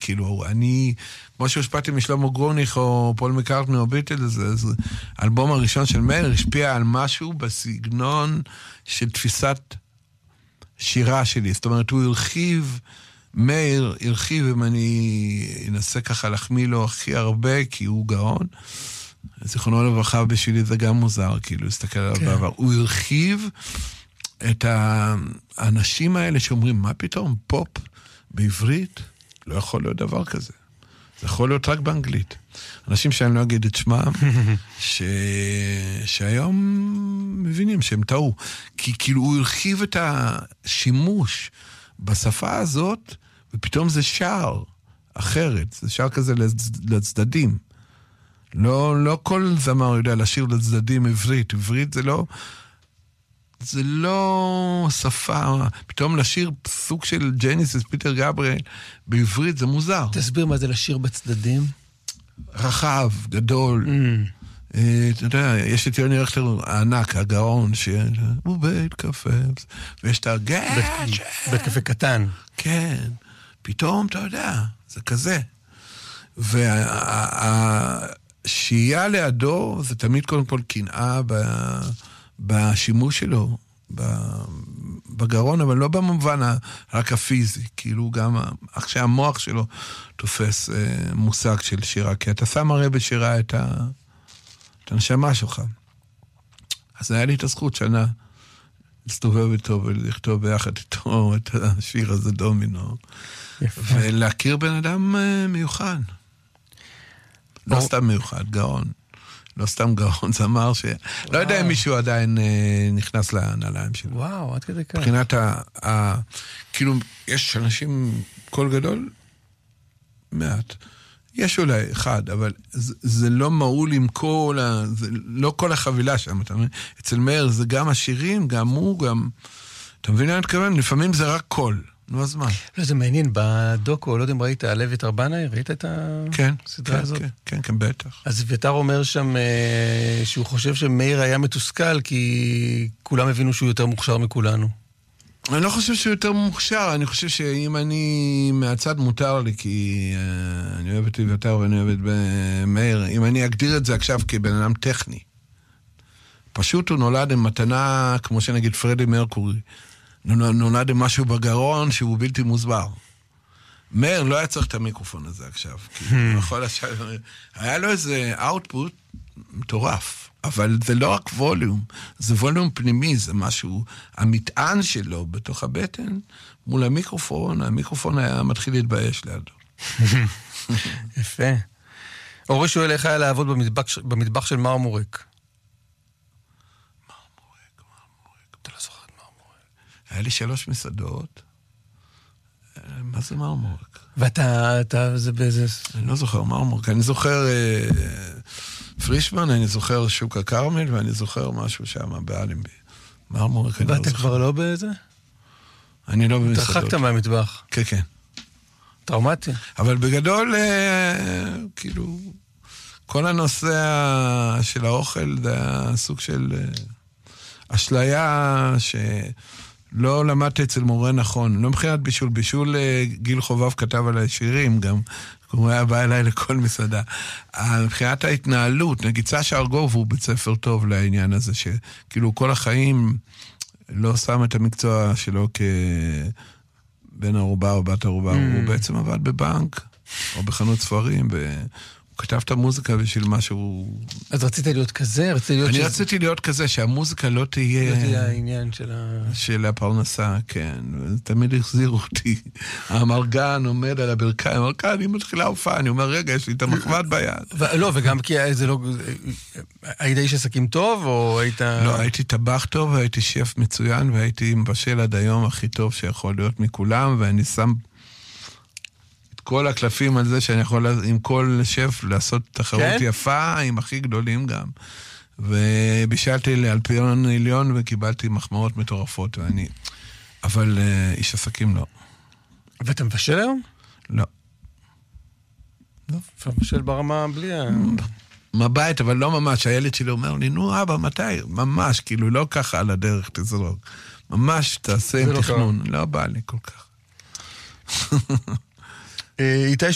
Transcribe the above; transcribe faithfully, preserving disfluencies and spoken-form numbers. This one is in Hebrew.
כאילו, אני, כמו שהושפעתי משלמה גרוניך או פול מקארטני או ביטלס, אז האלבום הראשון של מאיר השפיע על משהו בסגנון של תפיסת שירה שלי. זאת אומרת, הוא הרחיב, מאיר הרחיב, אם אני אנסה ככה להחמיא לו הכי הרבה, כי הוא גאון, זיכרונו לברכה בשבילי זה גם מוזר, כאילו, להסתכל עליו בעבר. הוא הרחיב את האנשים האלה שאומרים, מה פתאום, פופ בעברית? לא יכול להיות דבר כזה. זה יכול להיות רק באנגלית. אנשים שאני לא אגיד את שמם, ש... שהיום מבינים שהם טעו. כי כאילו הוא הרחיב את השימוש בשפה הזאת, ופתאום זה שער אחרת. זה שער כזה לצדדים. לא, לא כל זמר יודע לשיר לצדדים עברית. עברית זה לא... זה לא שפה, פתאום לשיר סוג של ג'ניסיס, פיטר גבריאל, בעברית זה מוזר. תסביר מה זה לשיר בצדדים. רחב, גדול. Mm. אתה יודע, יש את יוני רכטר הענק, הגאון, שהוא בית קפה, ויש את הגאצ' בית קפה קטן. כן, פתאום אתה יודע, זה כזה. והשהייה לידו, זה תמיד קודם כל קנאה ב... בשימוש שלו, בגרון, אבל לא במובן רק הפיזי, כאילו גם איך שהמוח שלו תופס מושג של שירה, כי אתה שם הרי בשירה את הנשמה שלך. אז היה לי את הזכות שנה להסתובב איתו ולכתוב ביחד איתו את השיר הזה דומינו, ולהכיר בן אדם מיוחד. לא סתם מיוחד, גאון. לא סתם גאון, זה אמר ש... לא יודע אם מישהו עדיין נכנס לנעליים שלו. וואו, עד כדי כך. מבחינת ה... כאילו, יש אנשים קול גדול, מעט. יש אולי אחד, אבל זה לא מעול עם כל ה... זה לא כל החבילה שם, אתה מבין? אצל מאיר זה גם השירים, גם הוא, גם... אתה מבין, אני מתכוון, לפעמים זה רק קול. נו, אז מה? לא, זה מעניין, בדוקו, לא יודע אם ראית, לוי תרבנאי, ראית את הסדרה הזאת? כן, כן, כן, בטח. אז ויתר אומר שם שהוא חושב שמאיר היה מתוסכל, כי כולם הבינו שהוא יותר מוכשר מכולנו. אני לא חושב שהוא יותר מוכשר, אני חושב שאם אני מהצד מותר לי, כי אני אוהב את ויתר ואני אוהב את מאיר, אם אני אגדיר את זה עכשיו כבן אדם טכני, פשוט הוא נולד עם מתנה, כמו שנגיד פרדי מרקורי, נולד עם משהו בגרון שהוא בלתי מוסבר. מאיר לא היה צריך את המיקרופון הזה עכשיו, כי הוא יכול לשאול, היה לו איזה אאוטפוט מטורף, אבל זה לא רק ווליום, זה ווליום פנימי, זה משהו, המטען שלו בתוך הבטן, מול המיקרופון, המיקרופון היה מתחיל להתבייש לידו. יפה. אורי שואל איך היה לעבוד במטבח, במטבח של מרמורק. היה לי שלוש מסעדות. מה זה מרמורק? ואתה, אתה, זה באיזה... אני לא זוכר מרמורק. אני זוכר אה, פרישמן, אני זוכר שוק הקרמל, ואני זוכר משהו שם באלנבי. מרמורק, אני לא זוכר. ואתה כבר לא באיזה? אני לא במסעדות. תרחקת מהמטבח. כן, כן. טראומטי. אבל בגדול, אה, כאילו, כל הנושא של האוכל, זה הסוג של אה, אשליה ש... לא למדתי אצל מורה נכון, לא מבחינת בישול, בישול גיל חובב כתב על השירים גם, הוא היה בא אליי לכל מסעדה. מבחינת ההתנהלות, נגיד סשה ארגוב הוא בית ספר טוב לעניין הזה, שכאילו כל החיים לא שם את המקצוע שלו כבן ערובה או בת ערובה, הוא בעצם עבד בבנק או בחנות ספרים, הוא כתב את המוזיקה בשביל משהו... אז רצית להיות כזה? אני רציתי להיות כזה, שהמוזיקה לא תהיה... לא תהיה העניין של ה... של הפרנסה, כן. תמיד החזירו אותי. המרגן עומד על הברכיים, המרגן, אני מתחילה הופעה, אני אומר, רגע, יש לי את המחבת ביד. לא, וגם כי זה לא... היית איש עסקים טוב, או היית... לא, הייתי טבח טוב, והייתי שף מצוין, והייתי מבשל עד היום הכי טוב שיכול להיות מכולם, ואני שם... כל הקלפים על זה שאני יכול עם כל שף לעשות תחרות כן? יפה, עם הכי גדולים גם. ובישלתי לאלפיון עליון וקיבלתי מחמאות מטורפות, ואני... אבל uh, איש עסקים לא. ואתה מבשל היום? לא. לא, אתה מבשל ברמה בלי ה... מבית, אבל לא ממש. הילד שלי אומר לי, נו אבא, מתי? ממש, כאילו לא ככה על הדרך, תזרוק. ממש תעשה עם תכנון. לא בא לי כל כך. איתי